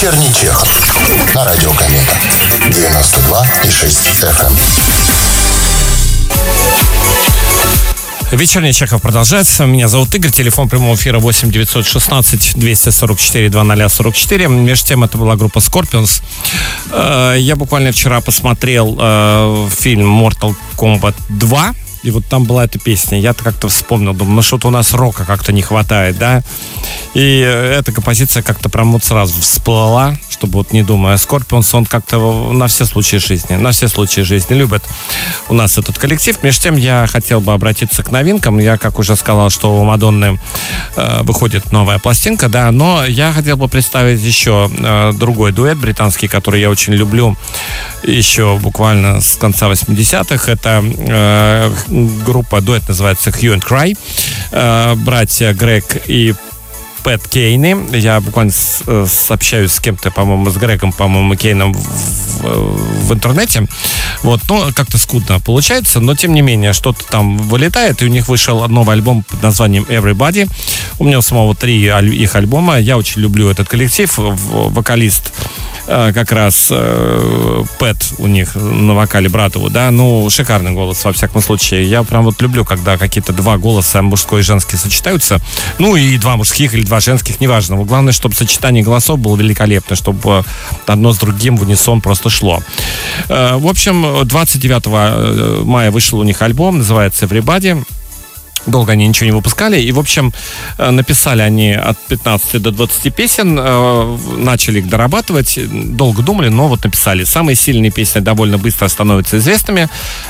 Вечерний Чехов на радио Комета 92,6 FM. Вечерний Чехов продолжается. Меня зовут Игорь. Телефон прямого эфира 8 916 244 2044. Между тем, это была группа Scorpions. Я буквально вчера посмотрел фильм Mortal Kombat 2. И вот там была эта песня. Я-то как-то вспомнил, думаю, ну что-то у нас рока как-то не хватает, да? И эта композиция как-то прям вот сразу всплыла, чтобы вот не думая. Scorpions, он как-то на все случаи жизни любит у нас этот коллектив. Между тем, я хотел бы обратиться к новинкам. Я, как уже сказал, что у Мадонны выходит новая пластинка, да, но я хотел бы представить еще другой дуэт британский, который я очень люблю еще буквально с конца 80-х. Это группа, дуэт называется Hue and Cry. Братья Грег и Пэт Кейни. Я буквально сообщаюсь с кем-то, по-моему, с Грегом, по-моему, Кейном в интернете. Вот, ну, как-то скудно получается, но, тем не менее, что-то там вылетает, и у них вышел новый альбом под названием Everybody. У меня у самого 3 их альбома. Я очень люблю этот коллектив. Вокалист как раз Пэт у них на вокале, брат его, да, ну, шикарный голос, во всяком случае. Я прям вот люблю, когда какие-то 2 голоса, мужской и женский, сочетаются. Ну, и 2 мужских или 2 женских, неважно. Главное, чтобы сочетание голосов было великолепно, чтобы одно с другим в унисон просто шло. В общем, 29 мая вышел у них альбом, называется Everybody. Долго они ничего не выпускали. И, в общем, написали они от 15 до 20 песен. Начали их дорабатывать. Долго думали, но вот написали. Самые сильные песни довольно быстро становятся известными.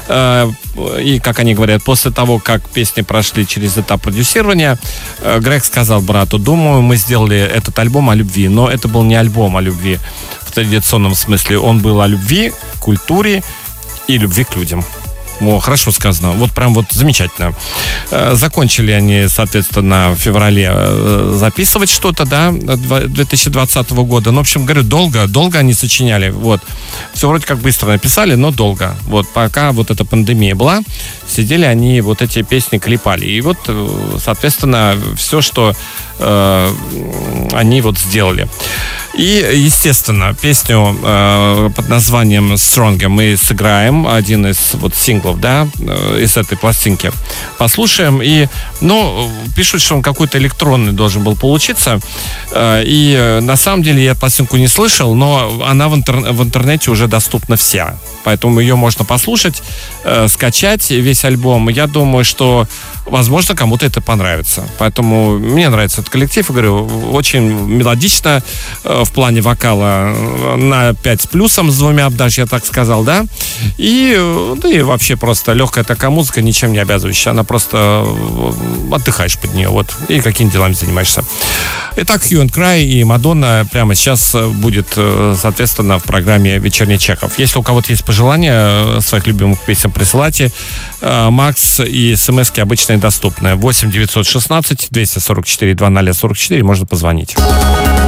И, как они говорят, после того, как песни прошли через этап продюсирования, Грег сказал брату: думаю, мы сделали этот альбом о любви. Но это был не альбом о любви в традиционном смысле. Он был о любви, культуре и любви к людям. О, хорошо сказано. Вот прям вот замечательно. Закончили они, соответственно, в феврале записывать что-то, да, 2020 года. Ну, в общем, говорю, долго они сочиняли. Вот. Все вроде как быстро написали, но долго. Вот, пока вот эта пандемия была, сидели они, вот эти песни клепали. И вот, соответственно, все, что они вот сделали. И, естественно, песню под названием Stronger мы сыграем, один из вот синглов, да, из этой пластинки. Послушаем. И, ну, пишут, что он какой-то электронный должен был получиться. И на самом деле я пластинку не слышал, но она в интернете уже доступна вся. Поэтому ее можно послушать, скачать весь альбом. Я думаю, что, возможно, кому-то это понравится. Поэтому мне нравится этот коллектив. Я говорю, очень мелодично в плане вокала, на 5 с плюсом, с 2, даже я так сказал, да. И, да и вообще просто легкая такая музыка, ничем не обязывающая. Она просто отдыхаешь под нее, вот, и какими делами занимаешься. Итак, Hue and Cry и Мадонна прямо сейчас будет, соответственно, в программе «Вечерний Чехов». Если у кого-то есть пожелания своих любимых песен, присылайте. Макс и смс-ки обычные доступны. 8 916 244 2044, можно позвонить.